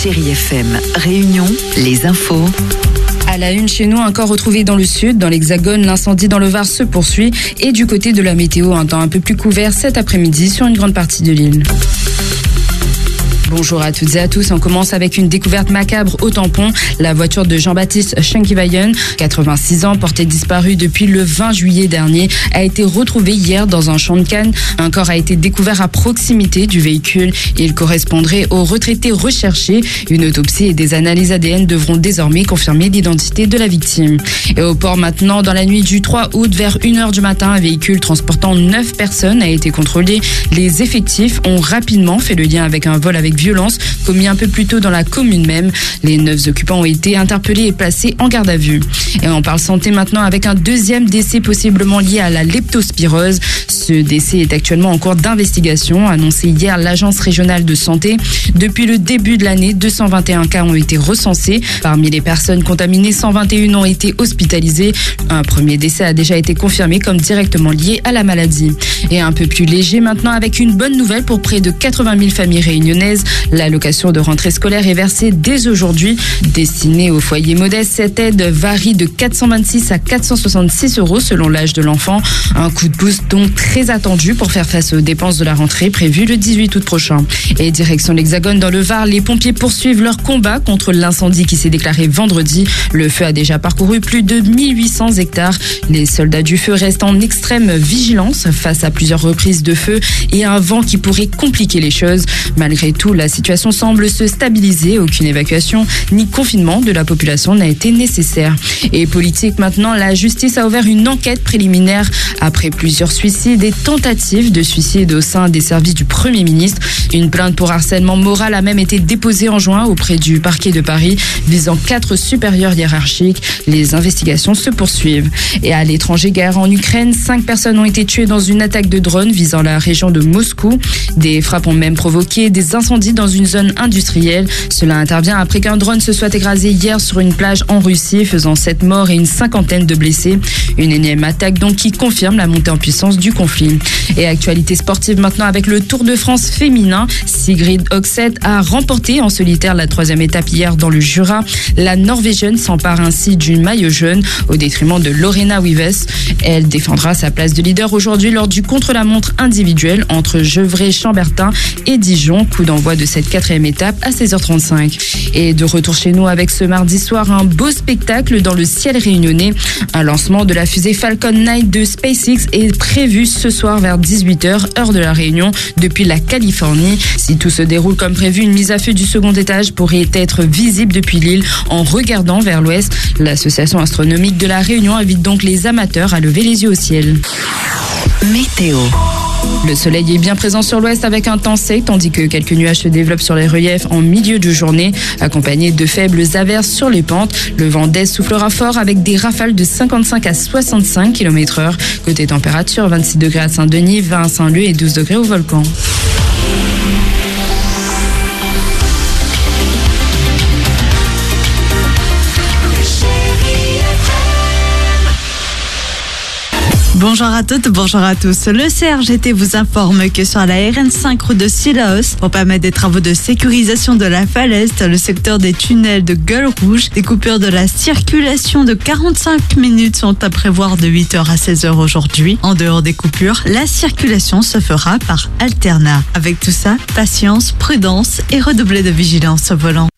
Chérie FM Réunion, les infos. À la une chez nous, un corps retrouvé dans le sud, dans l'Hexagone, l'incendie dans le Var se poursuit et du côté de la météo, un temps un peu plus couvert cet après-midi sur une grande partie de l'île. Bonjour à toutes et à tous, on commence avec une découverte macabre au tampon. La voiture de Jean-Baptiste Schenkivayen, 86 ans, portée disparue depuis le 20 juillet dernier, a été retrouvée hier dans un champ de canne. Un corps a été découvert à proximité du véhicule. Il correspondrait au retraité recherché. Une autopsie et des analyses ADN devront désormais confirmer l'identité de la victime. Et au port maintenant, dans la nuit du 3 août, vers 1h du matin, un véhicule transportant 9 personnes a été contrôlé. Les effectifs ont rapidement fait le lien avec un vol avec violence commis un peu plus tôt dans la commune même. Les 9 occupants ont été interpellés et placés en garde à vue. Et on parle santé maintenant avec un deuxième décès possiblement lié à la leptospirose. Ce décès est actuellement en cours d'investigation, annoncé hier l'Agence régionale de santé. Depuis le début de l'année, 221 cas ont été recensés. Parmi les personnes contaminées, 121 ont été hospitalisées. Un premier décès a déjà été confirmé comme directement lié à la maladie. Et un peu plus léger maintenant avec une bonne nouvelle pour près de 80 000 familles réunionnaises. L'allocation de rentrée scolaire est versée dès aujourd'hui. Destinée aux foyers modestes, cette aide varie de 426 à 466 € selon l'âge de l'enfant. Un coup de pouce donc très attendu pour faire face aux dépenses de la rentrée prévue le 18 août prochain. Et direction l'Hexagone dans le Var, les pompiers poursuivent leur combat contre l'incendie qui s'est déclaré vendredi. Le feu a déjà parcouru plus de 1800 hectares. Les soldats du feu restent en extrême vigilance face à plusieurs reprises de feu et un vent qui pourrait compliquer les choses. Malgré tout, la situation semble se stabiliser. Aucune évacuation ni confinement de la population n'a été nécessaire. Et politique maintenant, la justice a ouvert une enquête préliminaire après plusieurs suicides et tentatives de suicide au sein des services du Premier ministre. Une plainte pour harcèlement moral a même été déposée en juin auprès du parquet de Paris, visant 4 supérieurs hiérarchiques. Les investigations se poursuivent. Et à l'étranger, guerre en Ukraine, 5 personnes ont été tuées dans une attaque de drone visant la région de Moscou. Des frappes ont même provoqué des incendies dans une zone industrielle. Cela intervient après qu'un drone se soit écrasé hier sur une plage en Russie, faisant 7 morts et une 50aine de blessés. Une énième attaque donc qui confirme la montée en puissance du conflit. Et actualité sportive maintenant avec le Tour de France féminin. Sigrid Oxeth a remporté en solitaire la 3e étape hier dans le Jura. La Norvégienne s'empare ainsi du maillot jaune au détriment de Lorena Wives. Elle défendra sa place de leader aujourd'hui lors du contre-la-montre individuel entre Gevrey-Chambertin et Dijon. Coup d'envoi de cette 4e étape à 16h35. Et de retour chez nous avec ce mardi soir un beau spectacle dans le ciel réunionnais. Un lancement de la fusée Falcon 9 de SpaceX est prévu ce soir vers 18h, heure de la Réunion, depuis la Californie. Si tout se déroule comme prévu, une mise à feu du second étage pourrait être visible depuis l'île en regardant vers l'ouest. L'association astronomique de la Réunion invite donc les amateurs à lever les yeux au ciel. Météo. Le soleil est bien présent sur l'ouest avec un temps sec, tandis que quelques nuages se développent sur les reliefs en milieu de journée, accompagnés de faibles averses sur les pentes. Le vent d'est soufflera fort avec des rafales de 55 à 65 km/h. Côté température, 26 degrés à Saint-Denis, 20 à Saint-Leu et 12 degrés au Volcan. Bonjour à toutes, bonjour à tous. Le CRGT vous informe que sur la RN5 route de Sillaos, pour permettre des travaux de sécurisation de la falaise, le secteur des tunnels de Gueule Rouge, des coupures de la circulation de 45 minutes sont à prévoir de 8h à 16h aujourd'hui. En dehors des coupures, la circulation se fera par alternat. Avec tout ça, patience, prudence et redoubler de vigilance au volant.